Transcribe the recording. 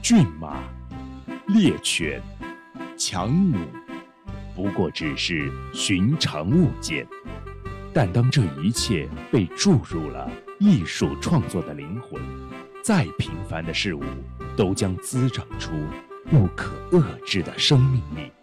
骏马、猎犬、强弩，不过只是寻常物件。但当这一切被注入了艺术创作的灵魂，再平凡的事物都将滋长出不可遏制的生命力。